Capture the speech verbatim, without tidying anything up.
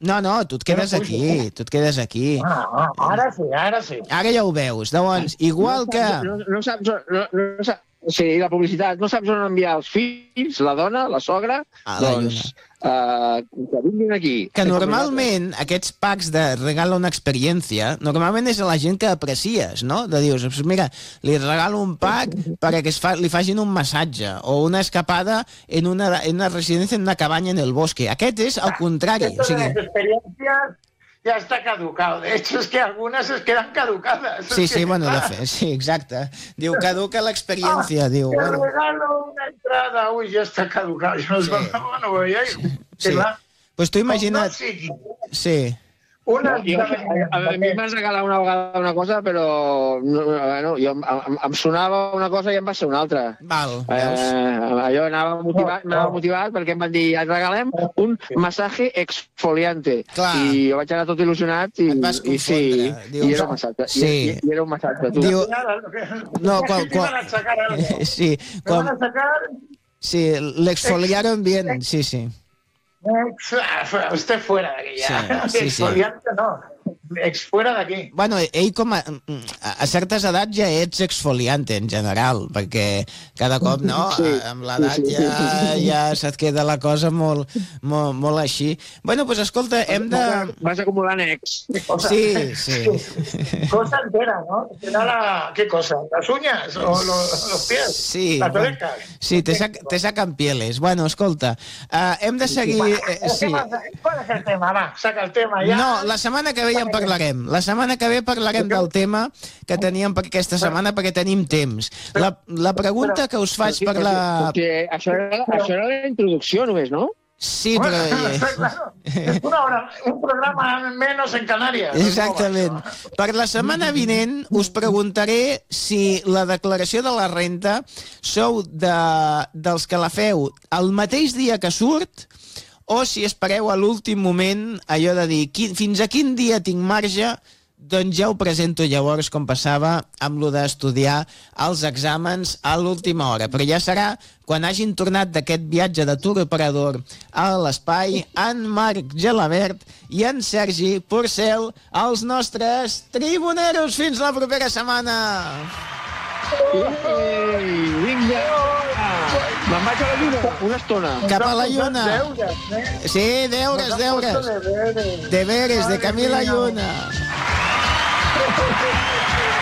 No, no, tu et quedes aquí, tu et quedes aquí. Ah, ara sí, ara sí. Ara ja ho veus. Llavors, igual que... No, no saps... No, no saps... Sí, la publicitat. No saps on enviar els fills, la dona, la sogra, a la doncs uh, que vinguin aquí. Que normalment aquests packs de regala una experiència, normalment és a la gent que aprecies, no? De dius, mira, li regalo un pack perquè es fa, li facin un massatge o una escapada en una, en una residència, en una cabanya en el bosque. Aquest és al contrari. Esto O sigui... de las experiencias ya está caducado. De hecho, es que algunas se quedan caducadas. Sí, es sí, que, bueno, de clar. fet, sí, exacte. Diu, caduca l'experiència, Ah, diu. te Bueno. regalo una entrada. Uy, ya está caducado. Yo no Sí. sé, bueno, voy a ir. Sí. Pues tu imagina't... No sigui. Sí. Una... Jo, a, a mi m'has regalat una vegada una cosa, però no, bueno, jo, em, em sonava una cosa i em va ser una altra. Val, eh, veus? jo anava motivat, anava motivat perquè em van dir, et regalem un massatge exfoliante. Clar. I jo vaig anar tot il·lusionat i, Et vas i sí, confondre. Dius, i era un massatge. sí. I, i era un massatge, tu. Diu- No, Es quan- que te quan- iban a sacar algo. Sí, Te com... van a sacar... Sí, l'exfoliaron bien, sí, sí. Ex- ah, Usted fuera de aquí ya. Sí, sí, sí. Exfoliante no. Ex fuera d'aquí. Bueno, ell com a, a certes edats ja ets exfoliante en general, perquè cada cop, no, Sí, amb l'edat sí, sí, ja, sí, sí. ja se't queda la cosa molt, molt, molt així. Bueno, doncs pues, escolta, hem de... Vas acumulant ex. Cosa, Sí, sí. Cosa entera, ¿no? Era la... ¿Qué cosa? ¿Las uñas o los, los pies? Sí, ¿Las bueno, orejas? sí, te, sac, te sacan pieles. Bueno, escolta, uh, hem de seguir... Eh, sí. ¿Cuál es el tema? Va, saca el tema ya. No, la setmana que ve ja en parlarem. La setmana que ve parlarem del tema que teníem per aquesta setmana perquè tenim temps. La, la pregunta que us faig per la... Perquè això era, això era la introducció només, no? Sí, Bueno, però... está claro. Es una hora, un programa menos en Canarias. Exactament. Per la setmana vinent us preguntaré si la declaració de la renta sou de, dels que la feu el mateix dia que surt o si espereu a l'últim moment allò de dir quin, fins a quin dia tinc marge, doncs ja ho presento llavors com passava amb lo d'estudiar els exàmens a l'última hora. Però ja serà quan hagin tornat d'aquest viatge de tour operador a l'espai en Marc Gelabert i en Sergi Porcel, els nostres tribuneros. Fins la propera setmana! Ei, vinga! Me'n vaig a la lluna, una estona. Cap a la lluna. Deures, eh? Sí, deures, Nos han puesto deures. deberes. Deberes de Madre Camila mía. Lluna.